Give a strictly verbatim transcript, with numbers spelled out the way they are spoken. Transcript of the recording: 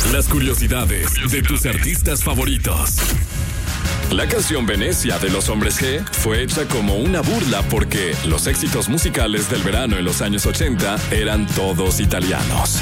Las curiosidades de tus artistas favoritos. La canción Venecia de los Hombres G fue hecha como una burla porque los éxitos musicales del verano en los años ochenta eran todos italianos.